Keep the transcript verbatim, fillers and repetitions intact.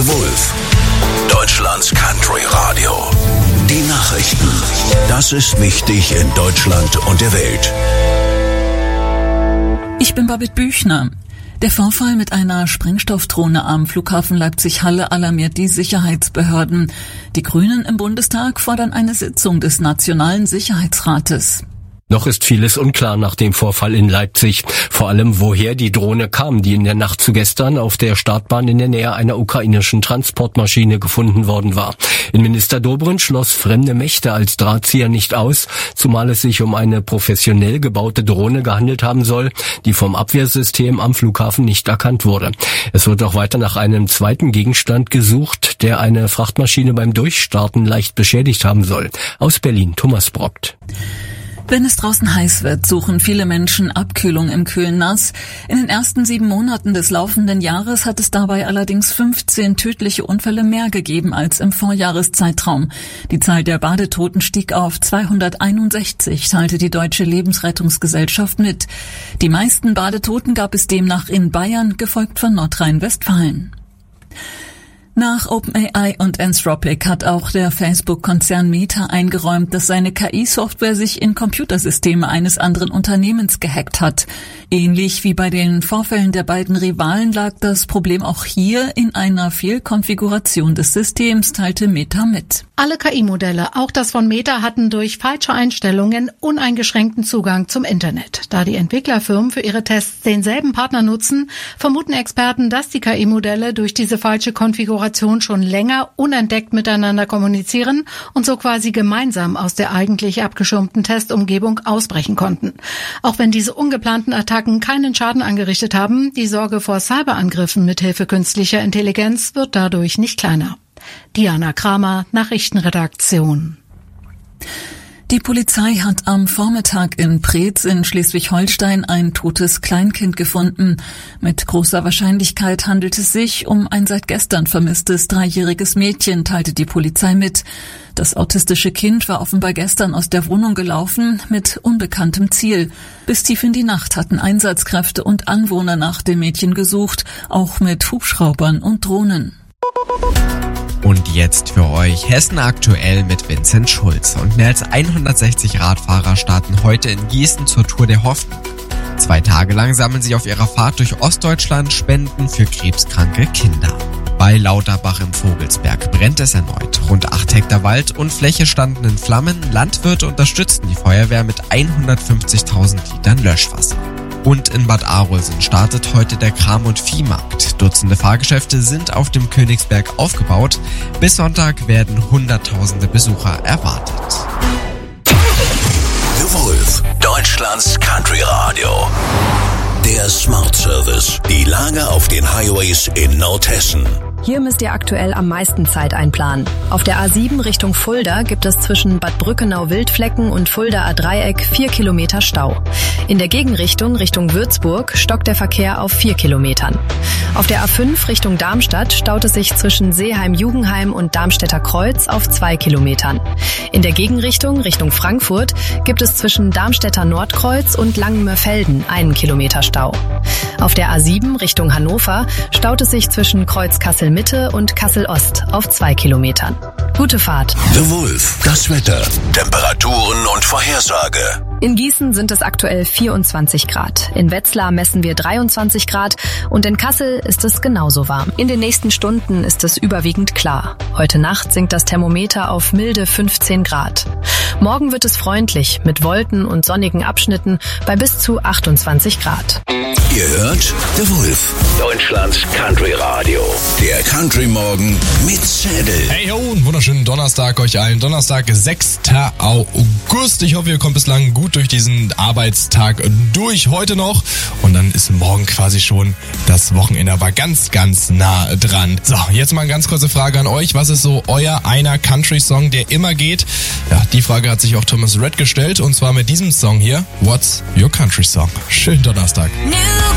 Wolf, Deutschlands Country Radio. Die Nachrichten. Das ist wichtig in Deutschland und der Welt. Ich bin Babette Büchner. Der Vorfall mit einer Sprengstoffdrohne am Flughafen Leipzig-Halle alarmiert die Sicherheitsbehörden. Die Grünen im Bundestag fordern eine Sitzung des Nationalen Sicherheitsrates. Noch ist vieles unklar nach dem Vorfall in Leipzig. Vor allem, woher die Drohne kam, die in der Nacht zu gestern auf der Startbahn in der Nähe einer ukrainischen Transportmaschine gefunden worden war. Innenminister Dobrindt schloss fremde Mächte als Drahtzieher nicht aus, zumal es sich um eine professionell gebaute Drohne gehandelt haben soll, die vom Abwehrsystem am Flughafen nicht erkannt wurde. Es wird auch weiter nach einem zweiten Gegenstand gesucht, der eine Frachtmaschine beim Durchstarten leicht beschädigt haben soll. Aus Berlin, Thomas Brockt. Wenn es draußen heiß wird, suchen viele Menschen Abkühlung im kühlen Nass. In den ersten sieben Monaten des laufenden Jahres hat es dabei allerdings fünfzehn tödliche Unfälle mehr gegeben als im Vorjahreszeitraum. Die Zahl der Badetoten stieg auf zweihunderteinundsechzig, teilte die Deutsche Lebensrettungsgesellschaft mit. Die meisten Badetoten gab es demnach in Bayern, gefolgt von Nordrhein-Westfalen. Nach OpenAI und Anthropic hat auch der Facebook-Konzern Meta eingeräumt, dass seine K I-Software sich in Computersysteme eines anderen Unternehmens gehackt hat. Ähnlich wie bei den Vorfällen der beiden Rivalen lag das Problem auch hier in einer Fehlkonfiguration des Systems, teilte Meta mit. Alle K I-Modelle, auch das von Meta, hatten durch falsche Einstellungen uneingeschränkten Zugang zum Internet. Da die Entwicklerfirmen für ihre Tests denselben Partner nutzen, vermuten Experten, dass die K I-Modelle durch diese falsche Konfiguration schon länger unentdeckt miteinander kommunizieren und so quasi gemeinsam aus der eigentlich abgeschirmten Testumgebung ausbrechen konnten. Auch wenn diese ungeplanten Attacken keinen Schaden angerichtet haben, die Sorge vor Cyberangriffen mithilfe künstlicher Intelligenz wird dadurch nicht kleiner. Diana Kramer, Nachrichtenredaktion. Die Polizei hat am Vormittag in Preetz in Schleswig-Holstein ein totes Kleinkind gefunden. Mit großer Wahrscheinlichkeit handelt es sich um ein seit gestern vermisstes dreijähriges Mädchen, teilte die Polizei mit. Das autistische Kind war offenbar gestern aus der Wohnung gelaufen mit unbekanntem Ziel. Bis tief in die Nacht hatten Einsatzkräfte und Anwohner nach dem Mädchen gesucht, auch mit Hubschraubern und Drohnen. Und jetzt für euch Hessen aktuell mit Vincent Schulz. Und mehr als hundertsechzig Radfahrer starten heute in Gießen zur Tour der Hoffnung. Zwei Tage lang sammeln sie auf ihrer Fahrt durch Ostdeutschland Spenden für krebskranke Kinder. Bei Lauterbach im Vogelsberg brennt es erneut. Rund acht Hektar Wald und Fläche standen in Flammen. Landwirte unterstützten die Feuerwehr mit hundertfünfzigtausend Litern Löschwasser. Und in Bad Arolsen startet heute der Kram- und Viehmarkt. Dutzende Fahrgeschäfte sind auf dem Königsberg aufgebaut. Bis Sonntag werden hunderttausende Besucher erwartet. The Wolf, Deutschlands Country Radio. Der Smart Service. Die Lage auf den Highways in Nordhessen. Hier müsst ihr aktuell am meisten Zeit einplanen. Auf der A sieben Richtung Fulda gibt es zwischen Bad Brückenau-Wildflecken und Fulda-A-Dreieck vier Kilometer Stau. In der Gegenrichtung Richtung Würzburg stockt der Verkehr auf vier Kilometern. Auf der A fünf Richtung Darmstadt staut es sich zwischen Seeheim-Jugenheim und Darmstädter Kreuz auf zwei Kilometern. In der Gegenrichtung Richtung Frankfurt gibt es zwischen Darmstädter Nordkreuz und Langenmörfelden einen Kilometer Stau. Auf der A sieben Richtung Hannover staut es sich zwischen Kreuz Kassel Mitte und Kassel-Ost auf zwei Kilometern. Gute Fahrt. The Wolf, das Wetter, Temperaturen und Vorhersage. In Gießen sind es aktuell vierundzwanzig Grad. In Wetzlar messen wir dreiundzwanzig Grad und in Kassel ist es genauso warm. In den nächsten Stunden ist es überwiegend klar. Heute Nacht sinkt das Thermometer auf milde fünfzehn Grad. Morgen wird es freundlich mit Wolken und sonnigen Abschnitten bei bis zu achtundzwanzig Grad. Ihr hört The Wolf, Deutschlands Country Radio. Der Country Morgen mit Zedel. Hey ho, einen wunderschönen Donnerstag euch allen. Donnerstag, sechster August. Ich hoffe, ihr kommt bislang gut durch diesen Arbeitstag durch heute noch. Und dann ist morgen quasi schon das Wochenende, aber ganz, ganz nah dran. So, jetzt mal eine ganz kurze Frage an euch. Was ist so euer einer Country-Song, der immer geht? Ja, die Frage hat sich auch Thomas Rhett gestellt. Und zwar mit diesem Song hier. What's your Country Song? Schönen Donnerstag. New